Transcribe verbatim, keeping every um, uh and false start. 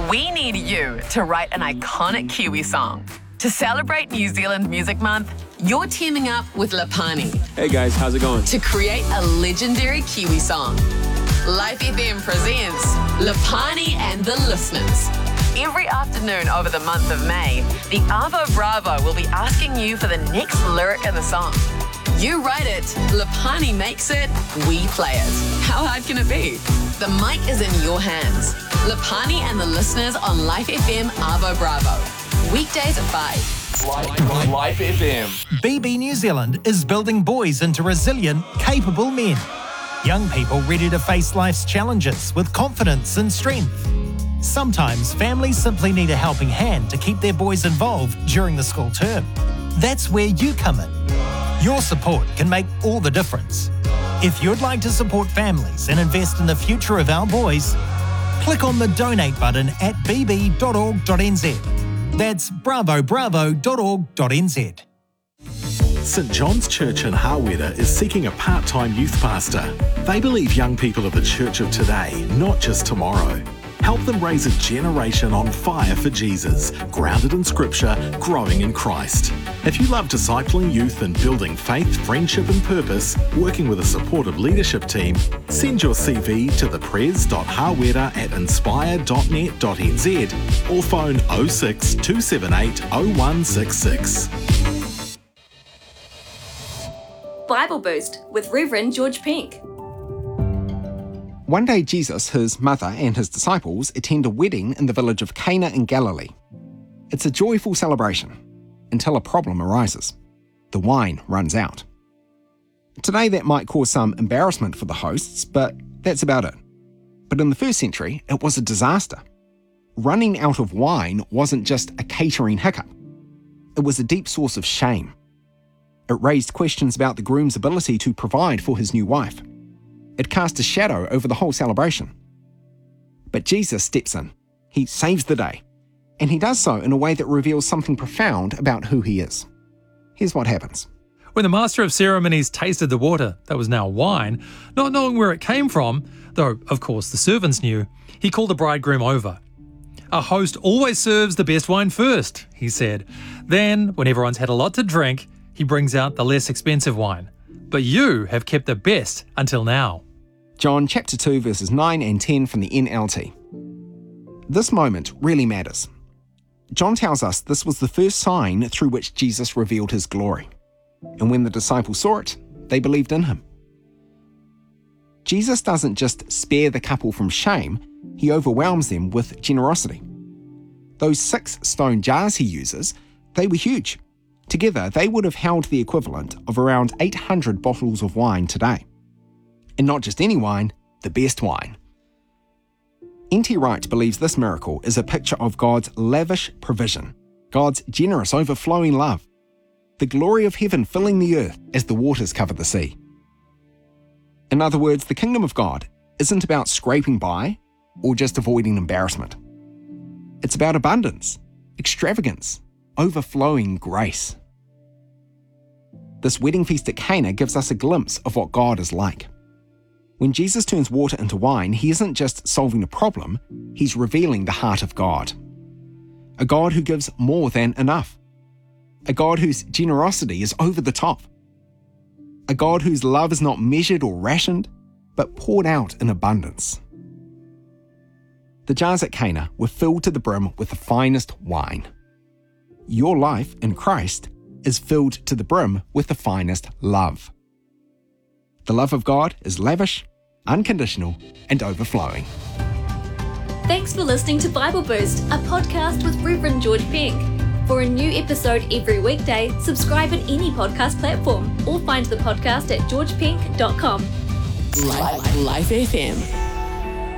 We need you to write an iconic Kiwi song. To celebrate New Zealand Music Month, you're teaming up with Lapani. Hey guys, how's it going? To create a legendary Kiwi song. Life F M presents Lapani and the Listeners. Every afternoon over the month of May, the Arvo Bravo will be asking you for the next lyric in the song. You write it, Lapani makes it, we play it. How hard can it be? The mic is in your hands. Lapani and the Listeners on Life F M Arvo Bravo. Weekdays at five. Life, Life F M. B B New Zealand is building boys into resilient, capable men. Young people ready to face life's challenges with confidence and strength. Sometimes families simply need a helping hand to keep their boys involved during the school term. That's where you come in. Your support can make all the difference. If you'd like to support families and invest in the future of our boys, click on the donate button at b b dot org dot n z. That's bravo bravo dot org dot n z. St John's Church in Hawera is seeking a part-time youth pastor. They believe young people are the church of today, not just tomorrow. Help them raise a generation on fire for Jesus, grounded in Scripture, growing in Christ. If you love discipling youth and building faith, friendship and purpose, working with a supportive leadership team, send your C V to thepres dot hawera at inspire dot net dot n z or phone oh six two seven eight oh one six six. Bible Boost with Reverend George Pink. One day Jesus, his mother and his disciples attend a wedding in the village of Cana in Galilee. It's a joyful celebration until a problem arises. The wine runs out. Today that might cause some embarrassment for the hosts, but that's about it. But in the first century, it was a disaster. Running out of wine wasn't just a catering hiccup. It was a deep source of shame. It raised questions about the groom's ability to provide for his new wife. It cast a shadow over the whole celebration. But Jesus steps in. He saves the day. And he does so in a way that reveals something profound about who he is. Here's what happens. When the master of ceremonies tasted the water that was now wine, not knowing where it came from, though of course the servants knew, he called the bridegroom over. A host always serves the best wine first, he said. Then, when everyone's had a lot to drink, he brings out the less expensive wine. But you have kept the best until now. John chapter two verses nine and ten from the N L T. This moment really matters. John tells us this was the first sign through which Jesus revealed his glory. And when the disciples saw it, they believed in him. Jesus doesn't just spare the couple from shame, he overwhelms them with generosity. Those six stone jars he uses, they were huge. Together, they would have held the equivalent of around eight hundred bottles of wine today. And not just any wine, the best wine. N T Wright believes this miracle is a picture of God's lavish provision, God's generous, overflowing love, the glory of heaven filling the earth as the waters cover the sea. In other words, the kingdom of God isn't about scraping by or just avoiding embarrassment. It's about abundance, extravagance, overflowing grace. This wedding feast at Cana gives us a glimpse of what God is like. When Jesus turns water into wine, he isn't just solving a problem, he's revealing the heart of God. A God who gives more than enough. A God whose generosity is over the top. A God whose love is not measured or rationed, but poured out in abundance. The jars at Cana were filled to the brim with the finest wine. Your life in Christ is filled to the brim with the finest love. The love of God is lavish, unconditional, and overflowing. Thanks for listening to Bible Boost, a podcast with Reverend George Pink. For a new episode every weekday, subscribe at any podcast platform or find the podcast at george pink dot com. Life, Life F M.